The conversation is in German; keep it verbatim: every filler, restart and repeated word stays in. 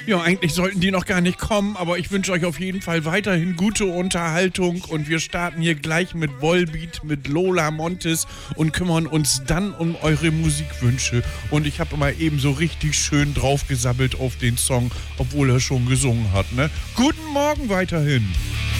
Ja, eigentlich sollten die noch gar nicht kommen, aber ich wünsche euch auf jeden Fall weiterhin gute Unterhaltung und wir starten hier gleich mit Volbeat, mit Lola Montes und kümmern uns dann um eure Musikwünsche. Und ich habe mal eben so richtig schön draufgesabbelt auf den Song, obwohl er schon gesungen hat, ne? Guten Morgen weiterhin!